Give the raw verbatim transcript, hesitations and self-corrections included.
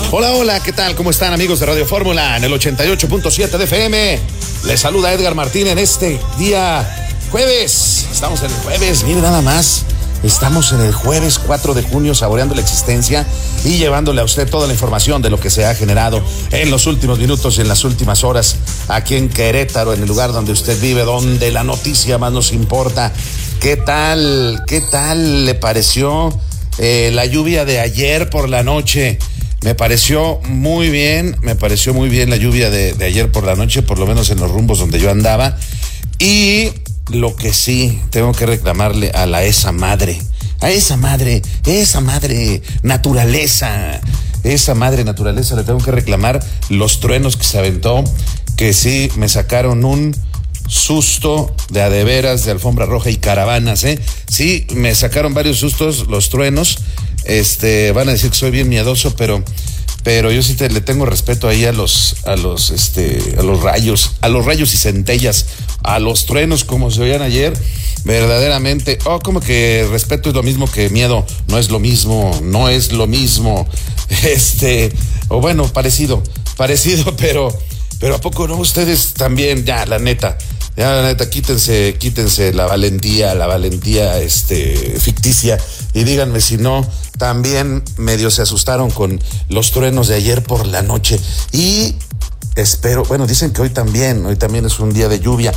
Hola, hola, ¿qué tal? ¿Cómo están, amigos de Radio Fórmula? En el ochenta y ocho punto siete de F M. Les saluda Edgar Martín en este día jueves. Estamos en el jueves, mire nada más. Estamos en el jueves cuatro de junio saboreando la existencia y llevándole a usted toda la información de lo que se ha generado en los últimos minutos y en las últimas horas aquí en Querétaro, en el lugar donde usted vive, donde la noticia más nos importa. ¿Qué tal? ¿Qué tal le pareció eh, la lluvia de ayer por la noche? Me pareció muy bien, me pareció muy bien la lluvia de, de ayer por la noche, por lo menos en los rumbos donde yo andaba. Y lo que sí tengo que reclamarle a la esa madre, a esa madre, esa madre naturaleza, esa madre naturaleza le tengo que reclamar los truenos que se aventó, que sí me sacaron un susto de a de veras de alfombra roja y caravanas, ¿eh? Sí, me sacaron varios sustos los truenos. Este, van a decir que soy bien miedoso, pero, pero yo sí te, le tengo respeto ahí a los, a los, este, a los rayos, a los rayos y centellas, a los truenos como se oían ayer, verdaderamente. Oh, como que respeto es lo mismo que miedo, no es lo mismo, no es lo mismo, este, o bueno, parecido, parecido, pero, pero ¿a poco no ustedes también? Ya, la neta. Ya, la neta, quítense, quítense la valentía, la valentía, este, ficticia, y díganme si no, también medio se asustaron con los truenos de ayer por la noche. Y espero, bueno, dicen que hoy también, hoy también es un día de lluvia.